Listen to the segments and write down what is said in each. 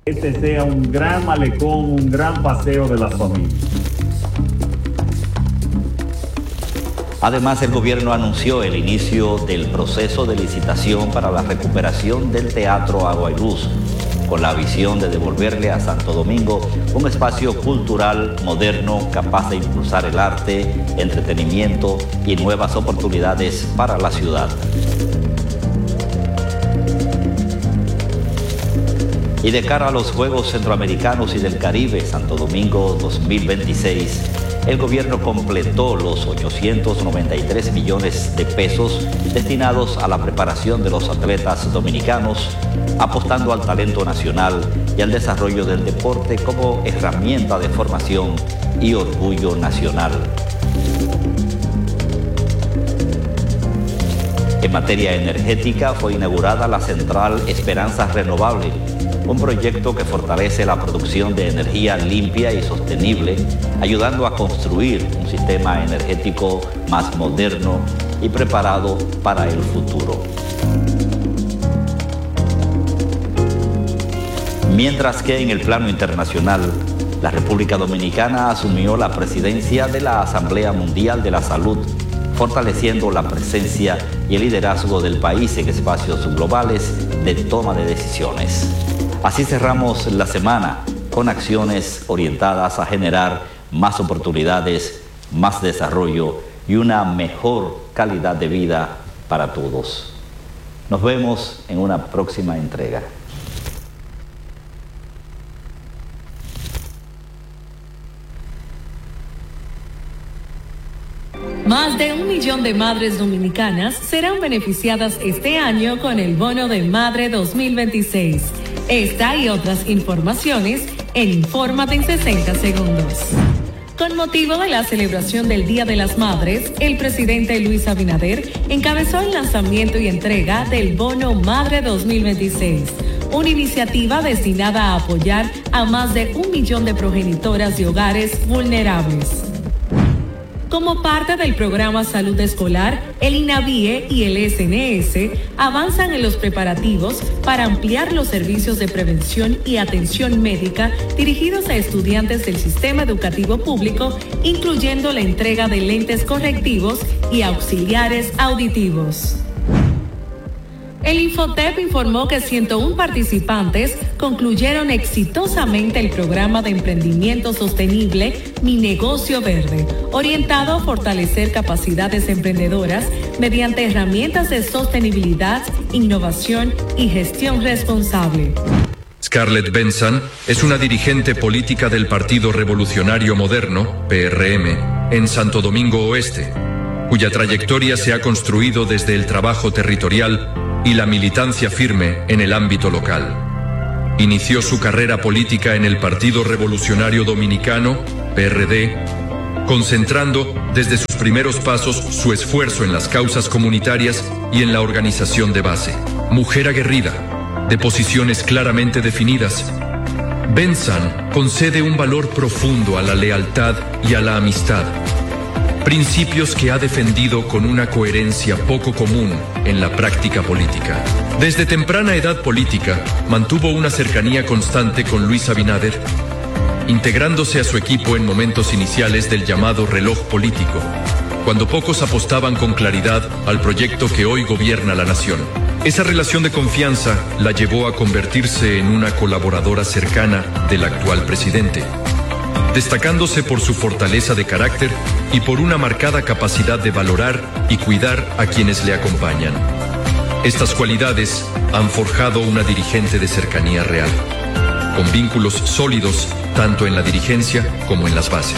Este sea un gran malecón, un gran paseo de las familias. Además, el gobierno anunció el inicio del proceso de licitación para la recuperación del Teatro Agua y Luz, con la visión de devolverle a Santo Domingo un espacio cultural moderno capaz de impulsar el arte, entretenimiento y nuevas oportunidades para la ciudad. Y de cara a los Juegos Centroamericanos y del Caribe Santo Domingo 2026, el gobierno completó los 893 millones de pesos destinados a la preparación de los atletas dominicanos, apostando al talento nacional y al desarrollo del deporte como herramienta de formación y orgullo nacional. En materia energética fue inaugurada la Central Esperanza Renovable, un proyecto que fortalece la producción de energía limpia y sostenible, ayudando a construir un sistema energético más moderno y preparado para el futuro. Mientras que en el plano internacional, la República Dominicana asumió la presidencia de la Asamblea Mundial de la Salud, fortaleciendo la presencia y el liderazgo del país en espacios globales de toma de decisiones. Así cerramos la semana con acciones orientadas a generar más oportunidades, más desarrollo y una mejor calidad de vida para todos. Nos vemos en una próxima entrega. Más de 1 millón de madres dominicanas serán beneficiadas este año con el Bono de Madre 2026. Esta y otras informaciones en Infórmate en 60 segundos. Con motivo de la celebración del Día de las Madres, el presidente Luis Abinader encabezó el lanzamiento y entrega del Bono Madre 2026, una iniciativa destinada a apoyar a más de 1 millón de progenitoras de hogares vulnerables. Como parte del programa Salud Escolar, el INAVIE y el SNS avanzan en los preparativos para ampliar los servicios de prevención y atención médica dirigidos a estudiantes del sistema educativo público, incluyendo la entrega de lentes correctivos y auxiliares auditivos. El Infotep informó que 101 participantes concluyeron exitosamente el programa de emprendimiento sostenible Mi Negocio Verde, orientado a fortalecer capacidades emprendedoras mediante herramientas de sostenibilidad, innovación y gestión responsable. Scarlett Benson es una dirigente política del Partido Revolucionario Moderno, PRM, en Santo Domingo Oeste, cuya trayectoria se ha construido desde el trabajo territorial y la militancia firme en el ámbito local. Inició su carrera política en el Partido Revolucionario Dominicano, PRD, concentrando desde sus primeros pasos su esfuerzo en las causas comunitarias y en la organización de base. Mujer aguerrida, de posiciones claramente definidas, Benson concede un valor profundo a la lealtad y a la amistad, principios que ha defendido con una coherencia poco común en la práctica política. Desde temprana edad política, mantuvo una cercanía constante con Luis Abinader, integrándose a su equipo en momentos iniciales del llamado reloj político, cuando pocos apostaban con claridad al proyecto que hoy gobierna la nación. Esa relación de confianza la llevó a convertirse en una colaboradora cercana del actual presidente, destacándose por su fortaleza de carácter y por una marcada capacidad de valorar y cuidar a quienes le acompañan. Estas cualidades han forjado una dirigente de cercanía real, con vínculos sólidos tanto en la dirigencia como en las bases.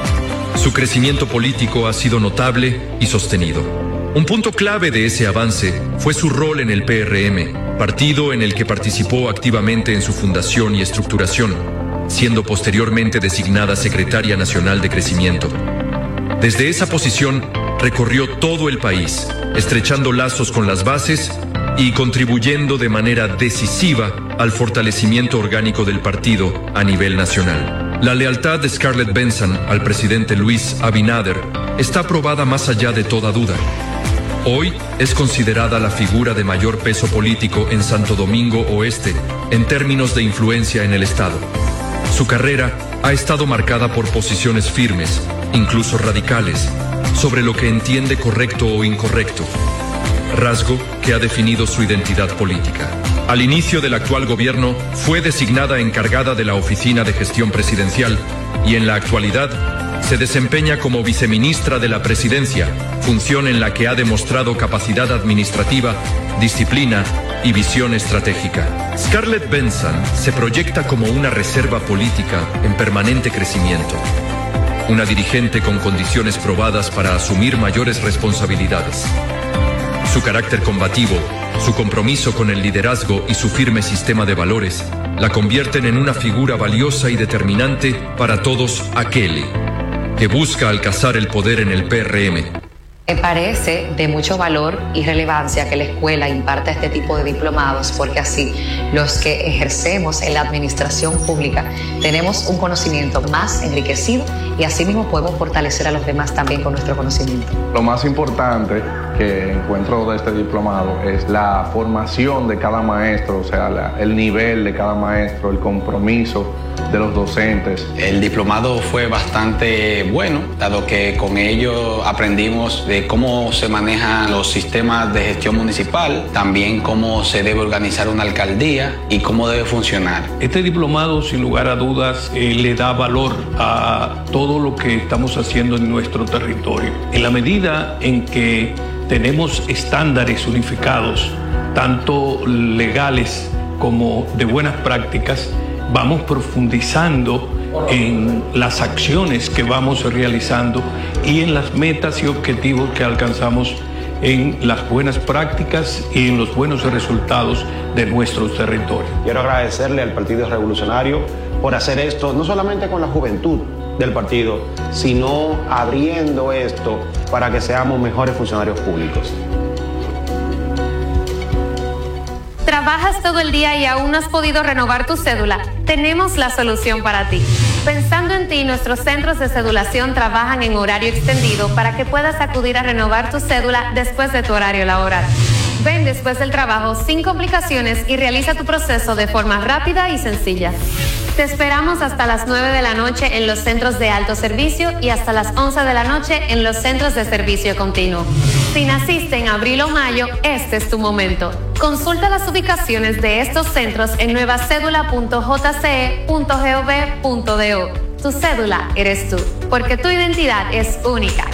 Su crecimiento político ha sido notable y sostenido. Un punto clave de ese avance fue su rol en el PRM, partido en el que participó activamente en su fundación y estructuración, siendo posteriormente designada Secretaria Nacional de Crecimiento. Desde esa posición, recorrió todo el país, estrechando lazos con las bases y contribuyendo de manera decisiva al fortalecimiento orgánico del partido a nivel nacional. La lealtad de Scarlett Benson al presidente Luis Abinader está probada más allá de toda duda. Hoy es considerada la figura de mayor peso político en Santo Domingo Oeste en términos de influencia en el Estado. Su carrera ha estado marcada por posiciones firmes, incluso radicales, sobre lo que entiende correcto o incorrecto, rasgo que ha definido su identidad política. Al inicio del actual gobierno fue designada encargada de la Oficina de Gestión Presidencial y en la actualidad se desempeña como viceministra de la Presidencia, función en la que ha demostrado capacidad administrativa, disciplina y visión estratégica. Scarlett Benson se proyecta como una reserva política en permanente crecimiento, una dirigente con condiciones probadas para asumir mayores responsabilidades. Su carácter combativo, su compromiso con el liderazgo y su firme sistema de valores la convierten en una figura valiosa y determinante para todos aquellos que busca alcanzar el poder en el PRM. Me parece de mucho valor y relevancia que la escuela imparta este tipo de diplomados, porque así los que ejercemos en la administración pública tenemos un conocimiento más enriquecido y así mismo podemos fortalecer a los demás también con nuestro conocimiento. Lo más importante que encuentro de este diplomado es la formación de cada maestro, o sea, el nivel de cada maestro, el compromiso de los docentes. El diplomado fue bastante bueno, dado que con ello aprendimos de cómo se manejan los sistemas de gestión municipal, también cómo se debe organizar una alcaldía y cómo debe funcionar. Este diplomado, sin lugar a dudas, le da valor a todo lo que estamos haciendo en nuestro territorio. En la medida en que tenemos estándares unificados, tanto legales como de buenas prácticas, vamos profundizando en las acciones que vamos realizando y en las metas y objetivos que alcanzamos en las buenas prácticas y en los buenos resultados de nuestros territorios. Quiero agradecerle al Partido Revolucionario por hacer esto, no solamente con la juventud del partido, sino abriendo esto para que seamos mejores funcionarios públicos. ¿Trabajas todo el día y aún no has podido renovar tu cédula? Tenemos la solución para ti. Pensando en ti, nuestros centros de cedulación trabajan en horario extendido para que puedas acudir a renovar tu cédula después de tu horario laboral. Ven después del trabajo sin complicaciones y realiza tu proceso de forma rápida y sencilla. Te esperamos hasta las 9 de la noche en los centros de alto servicio y hasta las 11 de la noche en los centros de servicio continuo. Si naciste en abril o mayo, este es tu momento. Consulta las ubicaciones de estos centros en nuevacédula.jce.gov.do. Tu cédula eres tú, porque tu identidad es única.